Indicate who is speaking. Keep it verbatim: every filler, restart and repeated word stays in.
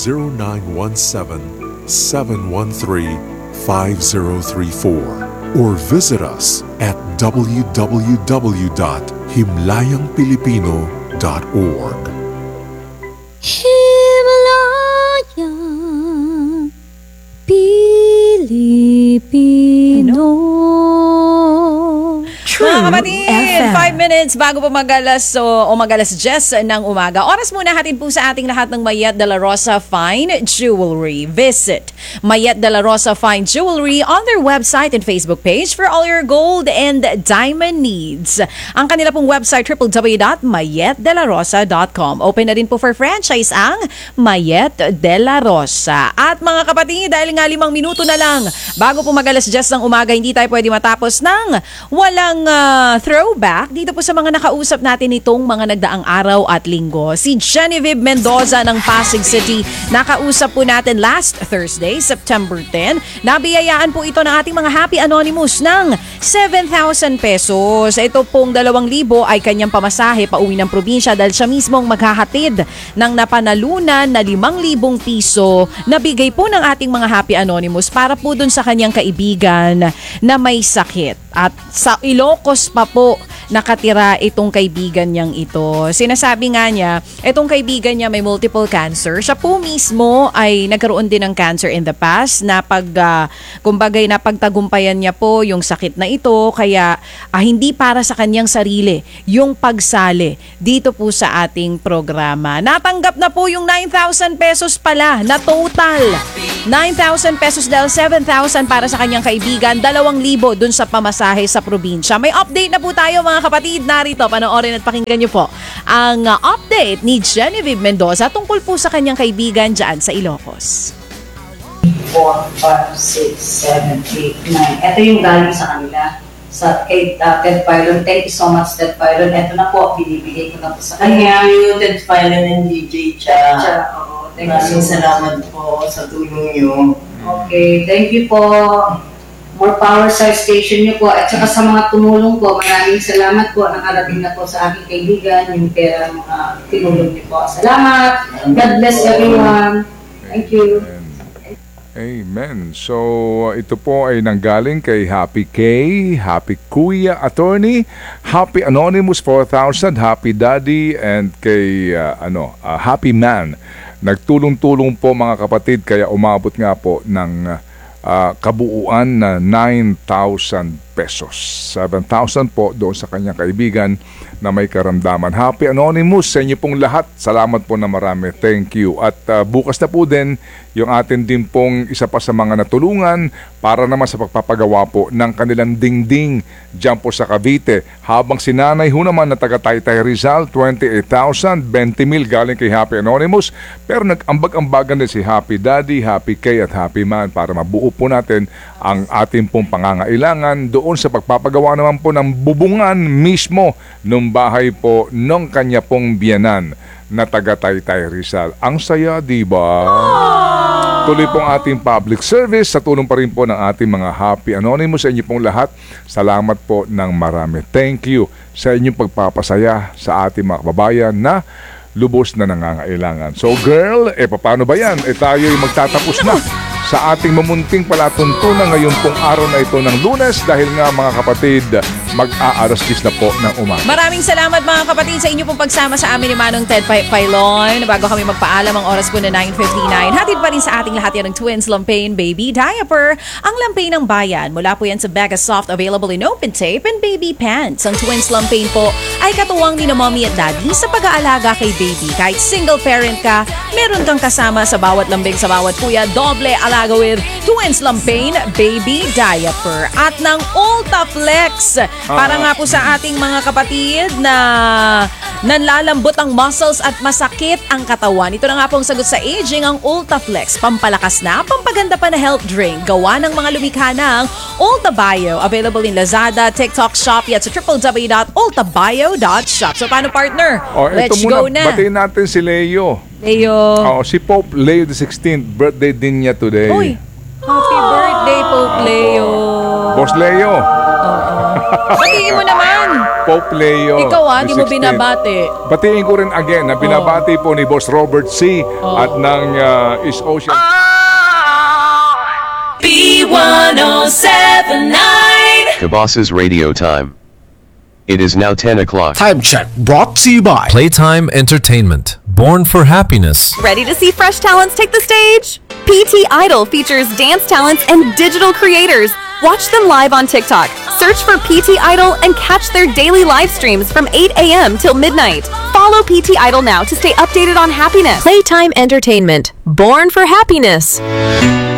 Speaker 1: zero nine one seven, seven one three, five zero three four or visit us at w w w dot himlayang pilipino dot org.
Speaker 2: Himlayang Pilipino.
Speaker 3: True Mga kapatid, five minutes bago po mag-alas so, o mag-alas diyes ng umaga. Oras muna hatid po sa ating lahat ng Mayet de la Rosa Fine Jewelry. Visit Mayet de la Rosa Fine Jewelry on their website and Facebook page for all your gold and diamond needs. Ang kanila pong website, w w w dot mayet de la rosa dot com. Open na din po for franchise ang Mayet de la Rosa. At mga kapatid, dahil nga limang minuto na lang bago po mag-alas diyes ng umaga, hindi tayo pwede matapos ng walang uh, throwback dito po sa mga nakausap natin itong mga nagdaang araw at linggo. Si Genevieve Mendoza ng Pasig City, nakausap po natin last Thursday, September tenth. Nabiyayaan po ito ng ating mga Happy Anonymous ng seven thousand pesos. Ito pong dalawang libo ay kanyang pamasahe pauwi ng probinsya dahil siya mismong maghahatid ng napanalunan na limang libong piso na bigay po ng ating mga Happy Anonymous para po dun sa kanyang kaibigan na may sakit. At sa Ilocos pa po nakatira itong kaibigan niyang ito. Sinasabi nga niya, itong kaibigan niya may multiple cancer. Siya po mismo ay nagkaroon din ng cancer in the past na pag, uh, kumbagay na pagtagumpayan niya po yung sakit na ito. Kaya uh, hindi para sa kanyang sarili yung pagsali dito po sa ating programa. Natanggap na po yung nine thousand pesos pala na total. nine thousand pesos dahil seven thousand para sa kanyang kaibigan, dalawang libo dun sa pamasahe sa probinsya. May update na po tayo mga kapatid. Narito, panoorin at pakinggan niyo po ang uh, update ni Genevieve Mendoza tungkol po sa kanyang kaibigan dyan sa Ilocos.
Speaker 4: four, five, six, seven, eight, nine. Ito yung galing sa kanila. Sa kay uh, Ted Pylon. Thank you so much, Ted Pylon. Ito na po, binibigay ko na po sa kanya.
Speaker 5: Thank you, Ted Pylon and D J Cha.
Speaker 4: Cha, oo. Thank you so
Speaker 5: Maraming salamat po sa tulong niyo.
Speaker 4: Okay, thank you po. More power sa station niyo po. At saka sa mga tumulong po, maraming salamat po. Nakarating na po sa aking kaibigan yung pera mga tinulong niyo po. Salamat. God bless everyone. Thank you.
Speaker 6: Amen. So, ito po ay nanggaling kay Happy K, Happy Kuya Attorney, Happy Anonymous four thousand, Happy Daddy, and kay uh, ano, uh, Happy Man. Nagtulong-tulong po mga kapatid kaya umabot nga po ng uh, kabuuan na nine thousand pesos. seven thousand po doon sa kanyang kaibigan na may karamdaman. Happy Anonymous sa inyo pong lahat. Salamat po na marami. Thank you. At uh, bukas na po din yung atin din pong isa pa sa mga natulungan para naman sa pagpapagawa po ng kanilang dingding dyan po sa Cavite. Habang si Nanay ho naman na taga Taytay Rizal, twenty-eight thousand, twenty mil galing kay Happy Anonymous. Pero nag-ambag-ambagan din si Happy Daddy, Happy K at Happy Man para mabuo po natin ang ating pong pangangailangan doon sa pagpapagawa naman po ng bubungan mismo ng bahay po ng kanya pong biyanan na taga Taytay Rizal. Ang saya, di ba? Tuloy pong ating public service sa tulong pa rin po ng ating mga Happy Anonymous sa inyo pong lahat. Salamat po ng marami. Thank you sa inyong pagpapasaya sa ating mga kababayan na lubos na nangangailangan. So girl, eh paano ba yan? Eh tayo'y magtatapos na sa ating mamunting palatuntunan ngayon pong araw na ito ng Lunes dahil nga mga kapatid, mag-aaras dis na po ng umaga.
Speaker 3: Maraming salamat mga kapatid sa inyo pong pagsama sa amin ni Manong Ted Pylon. Bago kami magpaalam, ang oras po na nine fifty-nine. Hatid pa rin sa ating lahat yan ng Twins Lampain Baby Diaper. Ang Lampain ng bayan, mula po yan sa Bega Soft, available in open tape and baby pants. Ang Twins Lampain po ay katuwang ni na mommy at daddy sa pag-aalaga kay baby. Kahit single parent ka, meron kang kasama sa bawat lambing, sa bawat kuya, doble alaga with Twins Lampain Baby Diaper. At ng Ultaflex, para nga po sa ating mga kapatid na nanlalambot ang muscles at masakit ang katawan. Ito na nga pong sagot sa aging, ang Ultaflex. Pampalakas na, pampaganda pa na health drink. Gawa ng mga lumikha ng Ultabio. Available in Lazada, TikTok, Shopee at sa w w w dot ultabio dot shop. So paano partner?
Speaker 6: Oh,
Speaker 3: Let's
Speaker 6: ito
Speaker 3: go
Speaker 6: muna,
Speaker 3: na.
Speaker 6: batiin natin si Leo.
Speaker 3: Leo.
Speaker 6: Oh, si Pope Leo the sixteenth, birthday din niya today.
Speaker 3: Uy, happy birthday Pope Leo.
Speaker 6: Boss Leo.
Speaker 3: Oo. Batiin mo naman.
Speaker 6: Pope Leo.
Speaker 3: Ikaw ah, di mo
Speaker 6: the sixteenth.
Speaker 3: binabati.
Speaker 6: Batiin ko rin again na binabati po ni Boss Robert C. at ng uh, East Ocean.
Speaker 2: B one oh seven nine.
Speaker 7: Kabas's Radio Time. It is now ten o'clock.
Speaker 8: Time check brought to you by
Speaker 9: Playtime Entertainment, born for happiness.
Speaker 10: Ready to see fresh talents take the stage? P T Idol features dance talents and digital creators. Watch them live on TikTok. Search for P T Idol and catch their daily live streams from eight a.m. till midnight. Follow P T Idol now to stay updated on happiness.
Speaker 2: Playtime Entertainment, born for happiness.